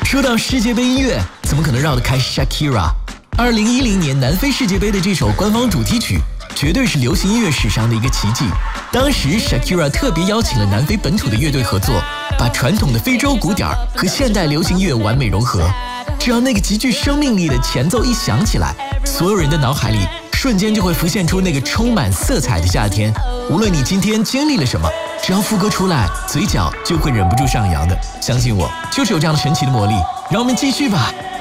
说到世界杯音乐，怎么可能绕得开 Shakira？2010年南非世界杯的这首官方主题曲，绝对是流行音乐史上的一个奇迹。当时 Shakira 特别邀请了南非本土的乐队合作，把传统的非洲鼓点和现代流行乐完美融合。只要那个极具生命力的前奏一响起来，所有人的脑海里瞬间就会浮现出那个充满色彩的夏天。无论你今天经历了什么，只要副歌出来，嘴角就会忍不住上扬的。相信我，就是有这样的神奇的魔力。让我们继续吧。